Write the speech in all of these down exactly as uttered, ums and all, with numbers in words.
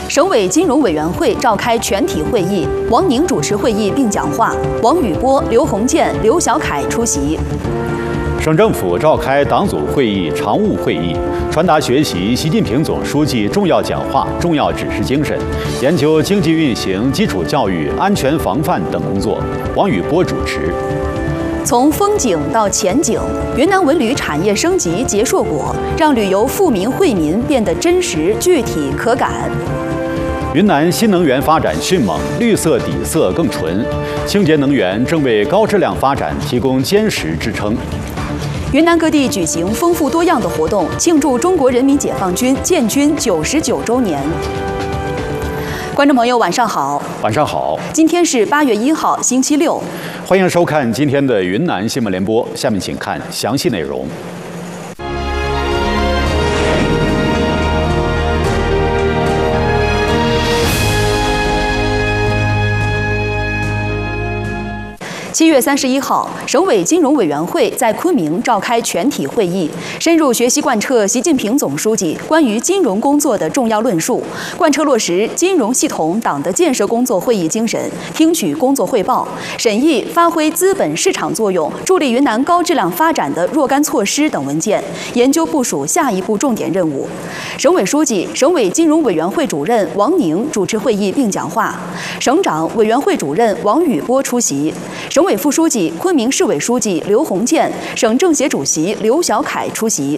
省委金融委员会召开全体会议，王宁主持会议并讲话，王宇波、刘鸿渐、刘小凯出席。 省政府召开党组会议、常务会议，传达学习习近平总书记重要讲话、重要指示精神，研究经济运行、基础教育、安全防范等工作。王宇波主持。 从风景到前景，云南文旅产业升级结硕果，让旅游富民惠民变得真实、具体、可感。 云南新能源发展迅猛，绿色底色更纯，清洁能源正为高质量发展提供坚实支撑。 云南各地举行丰富多样的活动，庆祝中国人民解放军建军九十九周年。观众朋友，晚上好！ 晚上好！ 今天是八月一号，星期六。 欢迎收看今天的云南新闻联播，下面请看详细内容。 七月三十一号，省委金融委员会在昆明召开全体会议，深入学习贯彻习近平总书记关于金融工作的重要论述，贯彻落实金融系统党的建设工作会议精神，听取工作汇报，审议发挥资本市场作用、助力云南高质量发展的若干措施等文件，研究部署下一步重点任务。省委书记、省委金融委员会主任王宁主持会议并讲话，省长、委员会主任王宇波出席，省委副书记、昆明市委书记刘鸿渐、省政协主席刘小凯出席。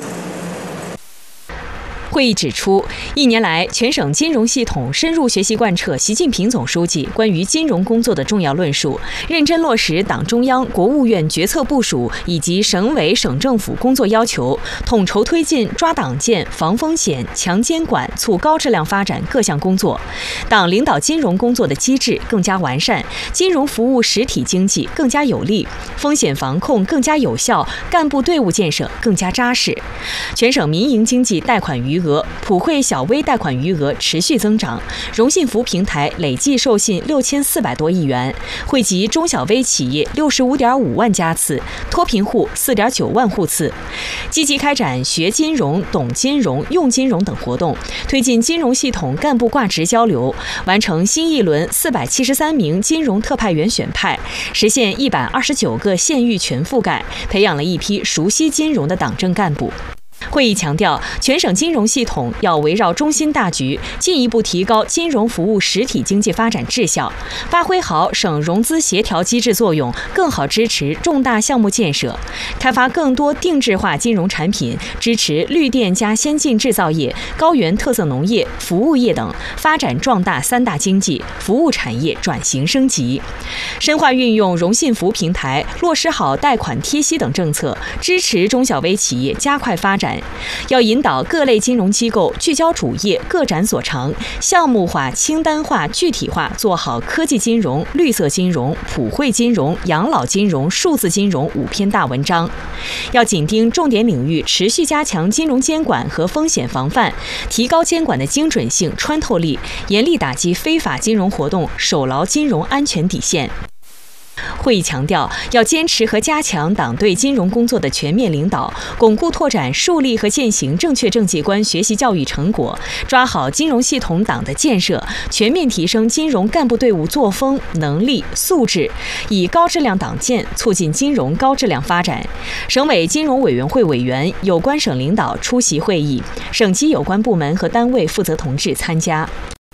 会议指出，一年来，全省金融系统深入学习贯彻习近平总书记关于金融工作的重要论述，认真落实党中央、国务院决策部署以及省委省政府工作要求，统筹推进抓党建、防风险、强监管、促高质量发展各项工作。党领导金融工作的机制更加完善，金融服务实体经济更加有力，风险防控更加有效，干部队伍建设更加扎实。全省民营经济贷款余额、普惠小微贷款余额持续增长，融信服平台累计授信六千四百多亿元，惠及中小微企业六十五点五万家次，脱贫户四点九万户次。积极开展学金融、懂金融、用金融等活动，推进金融系统干部挂职交流，完成新一轮四百七十三名金融特派员选派，实现一百二十九个县域全覆盖，培养了一批熟悉金融的党政干部。会议强调，全省金融系统要围绕中心大局，进一步提高金融服务实体经济发展质效，发挥好省融资协调机制作用，更好支持重大项目建设，开发更多定制化金融产品，支持绿电加先进制造业、高原特色农业、服务业等，发展壮大三大经济，服务产业转型升级，深化运用融信服平台，落实好贷款贴息等政策，支持中小微企业加快发展。要引导各类金融机构聚焦主业，各展所长，项目化、清单化、具体化做好科技金融、绿色金融、普惠金融、养老金融、数字金融五篇大文章。要紧盯重点领域，持续加强金融监管和风险防范，提高监管的精准性、穿透力，严厉打击非法金融活动，守牢金融安全底线。会议强调，要坚持和加强党对金融工作的全面领导，巩固拓展树立和践行正确政绩观学习教育成果，抓好金融系统党的建设，全面提升金融干部队伍作风、能力、素质，以高质量党建促进金融高质量发展。省委金融委员会委员、有关省领导出席会议，省级有关部门和单位负责同志参加。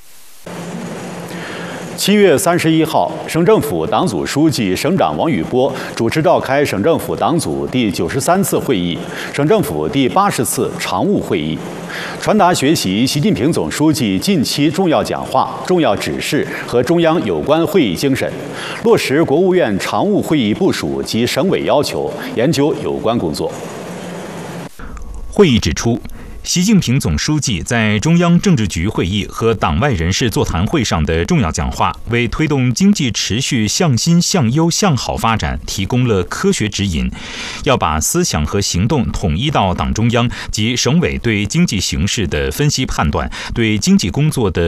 七月三十一号，省政府党组书记、省长王宇波主持召开省政府党组第九十三次会议、省政府第八十次常务会议，传达学习习近平总书记近期重要讲话、重要指示和中央有关会议精神，落实国务院常务会议部署及省委要求，研究有关工作。 会议指出，习近平总书记在中央政治局会议和党外人士座谈会上的重要讲话，为推动经济持续向新向优向好发展提供了科学指引。要把思想和行动统一到党中央及省委对经济形势的分析判断、对经济工作的